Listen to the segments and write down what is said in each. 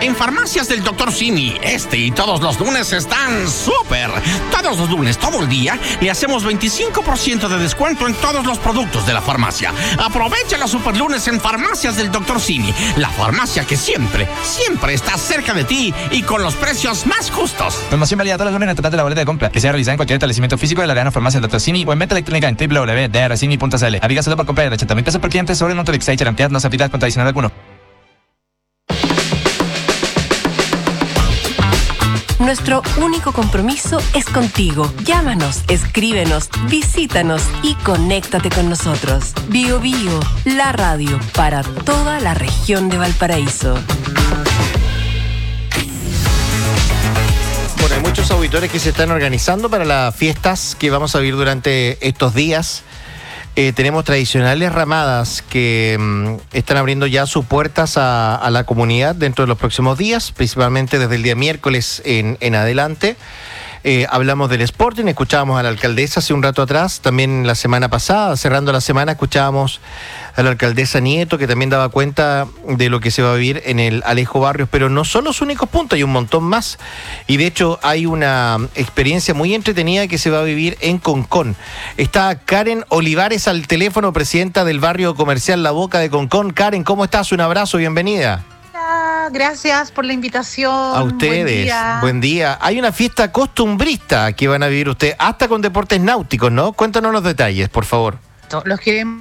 En Farmacias del Dr. Simi, este y todos los lunes están súper. Todos los lunes, todo el día, le hacemos 25% de descuento en todos los productos de la farmacia. Aprovecha los super lunes en Farmacias del Dr. Simi, la farmacia que siempre está cerca de ti y con los precios más justos. Promoción válida todos los lunes hasta de la boleta de compra, que sea realizada en cualquier establecimiento físico de la Arena Farmacia del Dr. Simi o en venta electrónica en www.drcimi.cl. Aplica solo por compra de 80,000 pesos por cliente sobre Notorix. Cantidad no se aplica con adicional alguno. Nuestro único compromiso es contigo. Llámanos, escríbenos, visítanos y conéctate con nosotros. Bio Bio, la radio para toda la región de Valparaíso. Bueno, hay muchos auditores que se están organizando para las fiestas que vamos a vivir durante estos días. Tenemos tradicionales ramadas que están abriendo ya sus puertas a la comunidad dentro de los próximos días, principalmente desde el día miércoles en adelante. Hablamos del Sporting, escuchábamos a la alcaldesa hace un rato atrás, también la semana pasada, cerrando la semana, escuchábamos a la alcaldesa Nieto, que también daba cuenta de lo que se va a vivir en el Alejo Barrios, pero no son los únicos puntos, hay un montón más, y de hecho hay una experiencia muy entretenida que se va a vivir en Concón. Está Karen Olivares al teléfono, presidenta del barrio comercial La Boca de Concón. Karen, ¿cómo estás? Un abrazo, bienvenida. Gracias por la invitación. A ustedes, buen día. Hay una fiesta costumbrista que van a vivir ustedes, hasta con deportes náuticos, ¿no? Cuéntanos los detalles, por favor. Los queremos.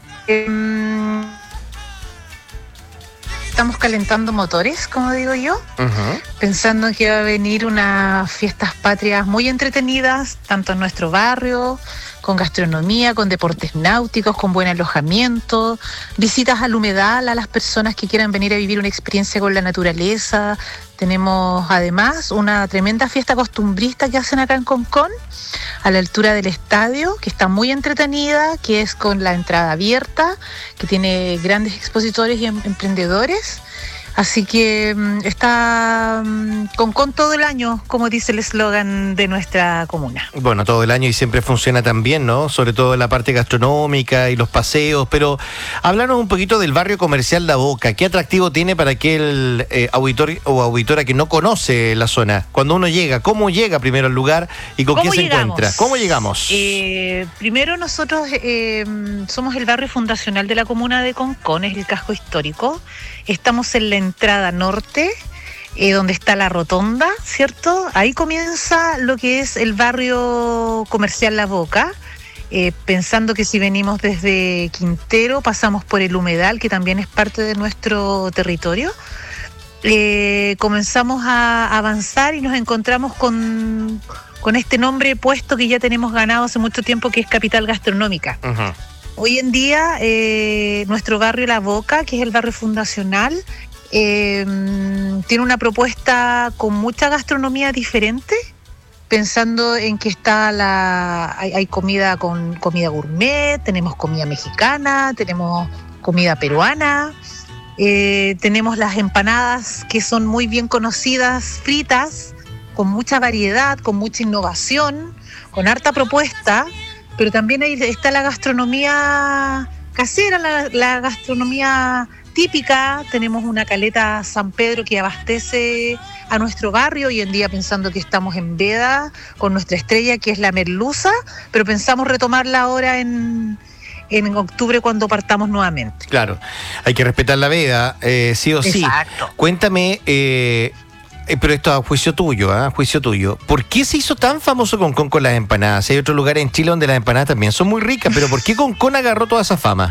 Estamos calentando motores, como digo yo, pensando en que va a venir unas fiestas patrias muy entretenidas, tanto en nuestro barrio, con gastronomía, con deportes náuticos, con buen alojamiento, visitas al humedal a las personas que quieran venir a vivir una experiencia con la naturaleza. Tenemos además una tremenda fiesta costumbrista que hacen acá en Concón, a la altura del estadio, que está muy entretenida, que es con la entrada abierta, que tiene grandes expositores y emprendedores. Así que está Concón todo el año, como dice el eslogan de nuestra comuna. Bueno, todo el año y siempre funciona tan bien, ¿no? Sobre todo en la parte gastronómica y los paseos, pero háblanos un poquito del barrio comercial La Boca. ¿Qué atractivo tiene para aquel auditor o auditora que no conoce la zona? Cuando uno llega, ¿cómo llega primero al lugar y con qué se encuentra? ¿Cómo llegamos? Primero nosotros somos el barrio fundacional de la comuna de Concón, es el casco histórico. Estamos en la entrada norte, donde está la rotonda, ¿cierto? Ahí comienza lo que es el barrio comercial La Boca, pensando que si venimos desde Quintero, pasamos por el humedal, que también es parte de nuestro territorio. Comenzamos a avanzar y nos encontramos con este nombre puesto que ya tenemos ganado hace mucho tiempo, que es capital gastronómica. Uh-huh. Hoy en día, nuestro barrio La Boca, que es el barrio fundacional, tiene una propuesta con mucha gastronomía diferente, pensando en que hay comida con comida gourmet, tenemos comida mexicana, tenemos comida peruana, tenemos las empanadas que son muy bien conocidas, fritas, con mucha variedad, con mucha innovación, con harta propuesta. Pero también ahí está la gastronomía casera, la gastronomía típica. Tenemos una caleta San Pedro que abastece a nuestro barrio, hoy en día pensando que estamos en veda con nuestra estrella, que es la merluza, pero pensamos retomarla ahora en octubre cuando partamos nuevamente. Claro, hay que respetar la veda, sí o sí. Exacto. Cuéntame... pero esto a juicio tuyo, ¿eh? Juicio tuyo. ¿Por qué se hizo tan famoso Concón con las empanadas? Hay otros lugares en Chile donde las empanadas también son muy ricas, pero ¿por qué Concón agarró toda esa fama?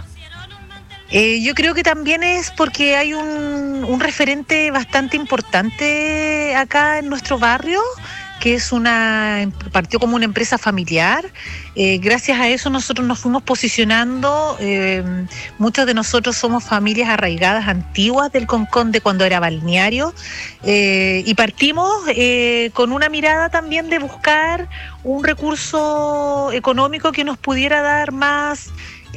Yo creo que también es porque hay un referente bastante importante acá en nuestro barrio, que partió como una empresa familiar. Gracias a eso nosotros nos fuimos posicionando. Muchos de nosotros somos familias arraigadas antiguas del Concón, de cuando era balneario, y partimos con una mirada también de buscar un recurso económico que nos pudiera dar más...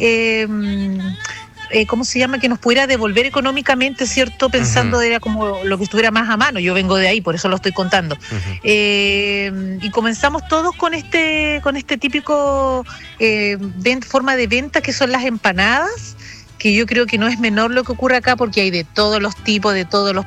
que nos pudiera devolver económicamente, ¿cierto? Pensando era como lo que estuviera más a mano. Yo vengo de ahí, por eso lo estoy contando. Y comenzamos todos con este típico forma de venta que son las empanadas, que yo creo que no es menor lo que ocurre acá, porque hay de todos los tipos, de todos los